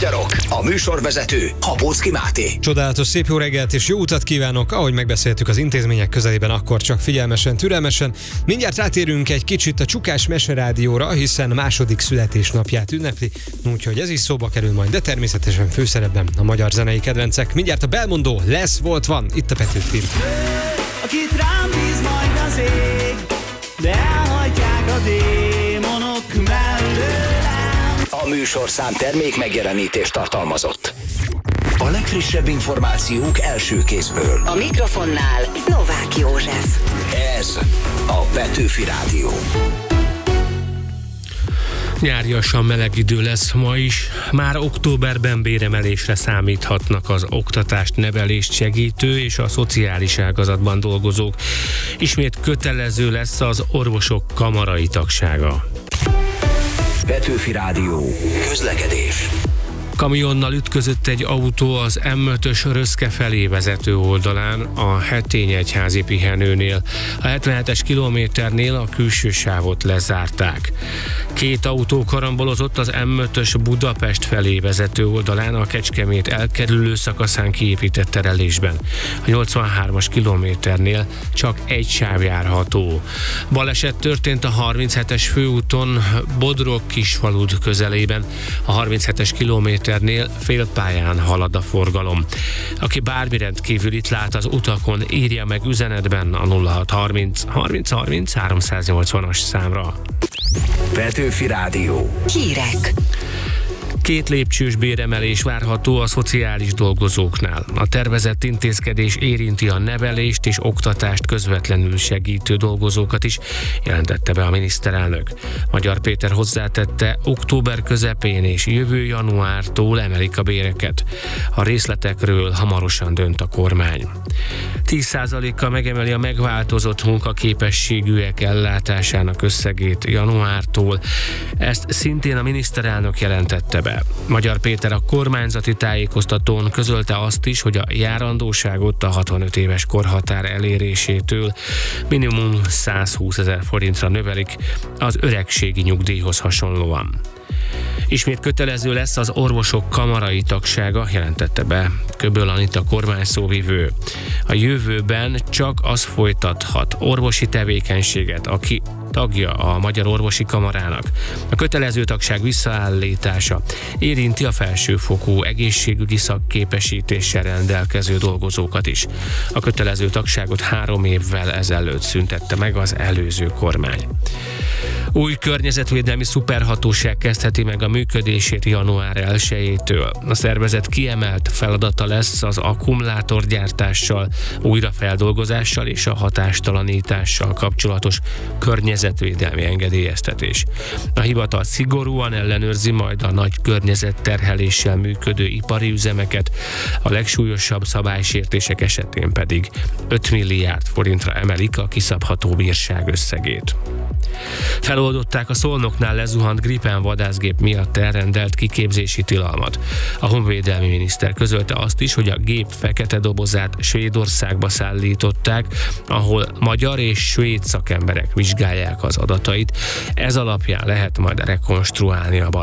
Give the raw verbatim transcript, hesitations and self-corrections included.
magyarok, a műsorvezető Habóczky Máté. Csodálatos szép jó reggelt és jó utat kívánok, ahogy megbeszéltük az intézmények közelében, akkor csak figyelmesen, türelmesen. Mindjárt rátérünk egy kicsit a Csukás Meserádióra, hiszen második születésnapját ünnepli, úgyhogy ez is szóba kerül majd, de természetesen főszerepben a magyar zenei kedvencek. Mindjárt a Belmondó, lesz, volt, van, itt a Petőfi. Akit rám bíz majd az ég, de elhagyják a démonok mellőlem. A műsorszám termék megjelenítést tartalmazott. A legfrissebb információk első kézből. A mikrofonnál Novák József. Ez a Petőfi Rádió. Nyáriasan meleg idő lesz ma is. Már októberben béremelésre számíthatnak az oktatást, nevelést segítő és a szociális ágazatban dolgozók. Ismét kötelező lesz az orvosok kamarai tagsága. Petőfi Rádió. Közlekedés. Kamionnal ütközött egy autó az M ötös Röszke felé vezető oldalán, a Hettényegyházi pihenőnél. A hetvenhetes kilométernél a külső sávot lezárták. Két autó karambolozott az M ötös Budapest felé vezető oldalán, a Kecskemét elkerülő szakaszán kiépített terelésben. A nyolcvanhármas kilométernél csak egy sáv járható. Baleset történt a harminchetes főúton Bodrog-Kisfalud közelében. A harminchetes kilométer félpályán halad a forgalom. Aki bármi rendkívülit lát az utakon, írja meg üzenetben a nulla hat harminc harminc harminc háromszáznyolcvanas számra. Petőfi Rádió. Hírek. Két lépcsős béremelés várható a szociális dolgozóknál. A tervezett intézkedés érinti a nevelést és oktatást közvetlenül segítő dolgozókat is, jelentette be a miniszterelnök. Magyar Péter hozzátette, október közepén és jövő januártól emelik a béreket. A részletekről hamarosan dönt a kormány. tíz százalékkal megemeli a megváltozott munkaképességűek ellátásának összegét januártól. Ezt szintén a miniszterelnök jelentette be. Magyar Péter a kormányzati tájékoztatón közölte azt is, hogy a járandóságot a hatvanöt éves korhatár elérésétől minimum százhúszezer forintra növelik az öregségi nyugdíjhoz hasonlóan. Ismét kötelező lesz az orvosok kamarai tagsága, jelentette be Köböl Anita kormányszóvivő. A jövőben csak az folytathat orvosi tevékenységet, aki tagja a Magyar Orvosi Kamarának. A kötelező tagság visszaállítása érinti a felsőfokú egészségügyi szakképesítéssel rendelkező dolgozókat is. A kötelező tagságot három évvel ezelőtt szüntette meg az előző kormány. Új környezetvédelmi szuperhatóság kezdheti meg a működését január elsejétől. A szervezet kiemelt feladata lesz az akkumulátorgyártással, újrafeldolgozással és a hatástalanítással kapcsolatos környezetvédelmi engedélyeztetés. A hivatal szigorúan ellenőrzi majd a nagy környezetterheléssel működő ipari üzemeket, a legsúlyosabb szabálysértések esetén pedig öt milliárd forintra emelik a kiszabható bírság összegét. Feloldották a Szolnoknál lezuhant Gripen vadászgép miatt elrendelt kiképzési tilalmat. A honvédelmi miniszter közölte azt is, hogy a gép fekete dobozát Svédországba szállították, ahol magyar és svéd szakemberek vizsgálják az adatait. Ez alapján lehet majd rekonstruálni a